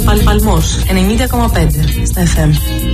Παλμός 90,5 στα FM.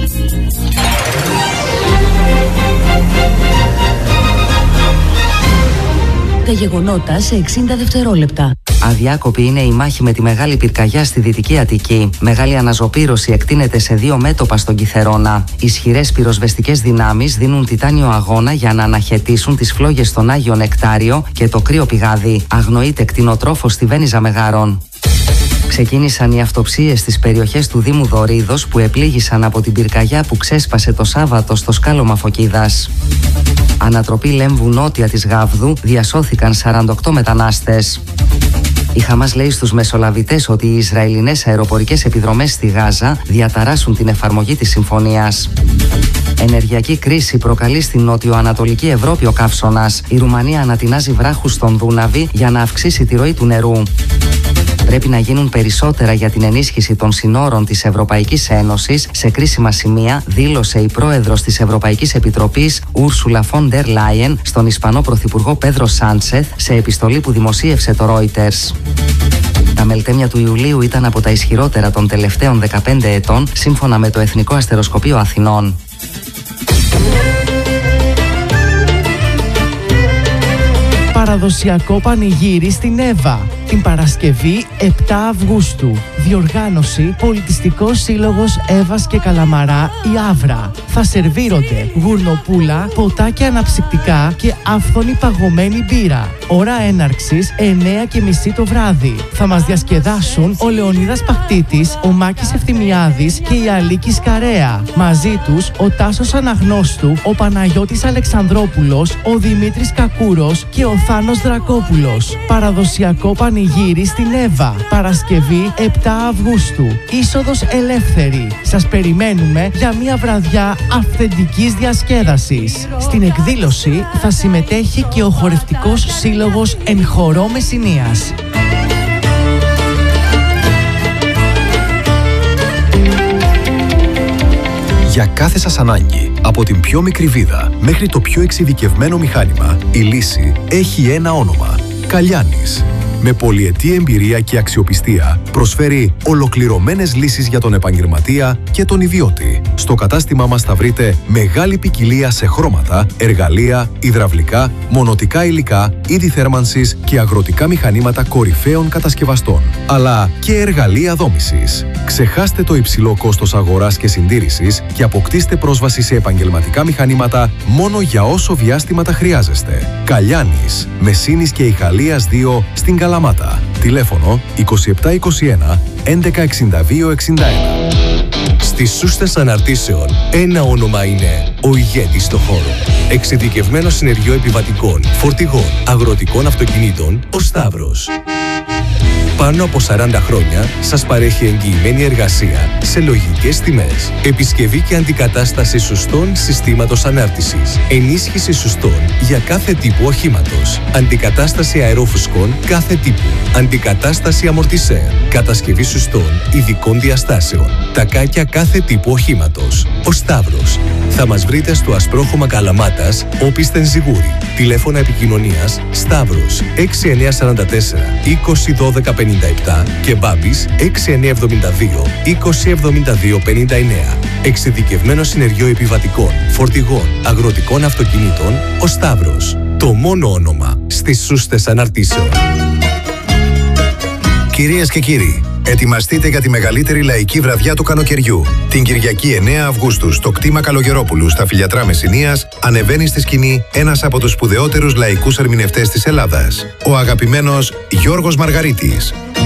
Τα γεγονότα σε 60 δευτερόλεπτα. Αδιάκοπη είναι η μάχη με τη μεγάλη πυρκαγιά στη Δυτική Αττική. Μεγάλη αναζωπήρωση εκτείνεται σε 2 μέτωπα στον Κιθερώνα. Ισχυρές πυροσβεστικές δυνάμεις δίνουν τιτάνιο αγώνα για να αναχαιτήσουν τις φλόγες στον Άγιο Νεκτάριο και το κρύο πηγάδι. Αγνοείται κτηνοτρόφος στη Βένιζα Μεγάρων. Ξεκίνησαν οι αυτοψίες στις περιοχές του Δήμου Δωρίδος που επλήγησαν από την πυρκαγιά που ξέσπασε το Σάββατο στο σκάλωμα Φωκίδας. Ανατροπή Λέμβου νότια της Γάβδου διασώθηκαν 48 μετανάστες. Η Χαμάς λέει στους μεσολαβητές ότι οι Ισραηλινές αεροπορικές επιδρομές στη Γάζα διαταράσσουν την εφαρμογή της συμφωνίας. Ενεργειακή κρίση προκαλεί στην νότιο-ανατολική Ευρώπη ο καύσωνας. Η Ρουμανία ανατινάζει βράχους στον Δούναβη για να αυξήσει τη ροή του νερού. Πρέπει να γίνουν περισσότερα για την ενίσχυση των συνόρων της Ευρωπαϊκής Ένωσης σε κρίσιμα σημεία, δήλωσε η πρόεδρος της Ευρωπαϊκής Επιτροπής Ούρσουλα φον ντερ Λάιεν στον Ισπανό Πρωθυπουργό Πέδρο Σάντσεθ σε επιστολή που δημοσίευσε το Reuters. Τα μελτέμια του Ιουλίου ήταν από τα ισχυρότερα των τελευταίων 15 ετών, σύμφωνα με το Εθνικό Αστεροσκοπείο Αθηνών. Παραδοσιακό πανηγύρι στην Εύα την Παρασκευή 7 Αυγούστου. Διοργάνωση Πολιτιστικός Σύλλογος Εύας και Καλαμαρά η Αύρα. Θα σερβίρονται γουρνοπούλα, ποτά και αναψυκτικά και άφθονη παγωμένη μπύρα. Ώρα έναρξης 9:30 το βράδυ. Θα μας διασκεδάσουν ο Λεωνίδας Παχτίτης, ο Μάκης Ευθυμιάδης και η Αλίκη Σκαρέα. Μαζί τους ο Τάσος Αναγνώστου, ο Παναγιώτης Αλεξανδρόπουλος, ο Δημήτρης Κακούρος και ο Θάνος Δρακόπουλος. Παραδοσιακό πανηγύρι στην Εύα. Παρασκευή 7 Αυγούστου. Είσοδος ελεύθερη. Σας περιμένουμε για μια βραδιά αυθεντικής διασκέδασης. Στην εκδήλωση θα συμμετέχει και ο χορευτικός σύλλογος Εν Χορό Μεσσηνίας. Για κάθε σας ανάγκη, από την πιο μικρή βίδα μέχρι το πιο εξειδικευμένο μηχάνημα, η λύση έχει ένα όνομα: Καλιάνης. Με πολυετή εμπειρία και αξιοπιστία, προσφέρει ολοκληρωμένες λύσεις για τον επαγγελματία και τον ιδιώτη. Στο κατάστημά μας θα βρείτε μεγάλη ποικιλία σε χρώματα, εργαλεία, υδραυλικά, μονοτικά υλικά, είδη θέρμανσης και αγροτικά μηχανήματα κορυφαίων κατασκευαστών, αλλά και εργαλεία δόμησης. Ξεχάστε το υψηλό κόστος αγοράς και συντήρησης και αποκτήστε πρόσβαση σε επαγγελματικά μηχανήματα μόνο για όσο διάστημα τα χρειάζεστε. Καλιάνης, Μεσσήνης και Ιχαλίας 2 στην Καλαμάτα. Τηλέφωνο 2721 1162 61. Στις σούστες αναρτήσεων, ένα όνομα είναι ο ηγέτης στο χώρο. Εξειδικευμένο συνεργείο επιβατικών, φορτηγών, αγροτικών αυτοκινήτων, ο Σταύρος. Πάνω από 40 χρόνια σας παρέχει εγγυημένη εργασία σε λογικές τιμές. Επισκευή και αντικατάσταση σουστών συστήματος ανάρτησης. Ενίσχυση σουστών για κάθε τύπου οχήματος. Αντικατάσταση αερόφουσκων κάθε τύπου. Αντικατάσταση αμορτισέρ. Κατασκευή σουστών ειδικών διαστάσεων. Τακάκια κάθε τύπου οχήματος. Ο Σταύρος. Θα μας βρείτε στο Ασπρόχωμα Καλαμάτας, Όπισθεν Ζιγούρι. Τηλέφωνα επικοινωνίας Σταύρος 6944 201257 και Μπάμπης 6972 2072 59. Εξειδικευμένο συνεργείο επιβατικών, φορτηγών, αγροτικών αυτοκινήτων, ο Σταύρος. Το μόνο όνομα στις σούστες αναρτήσεων. Κυρίες και κύριοι, ετοιμαστείτε για τη μεγαλύτερη λαϊκή βραδιά του καλοκαιριού. Την Κυριακή 9 Αυγούστου στο κτήμα Καλογερόπουλου στα Φιλιατρά Μεσσηνίας ανεβαίνει στη σκηνή ένας από τους σπουδαιότερους λαϊκούς ερμηνευτές της Ελλάδας, ο αγαπημένος Γιώργος Μαργαρίτης.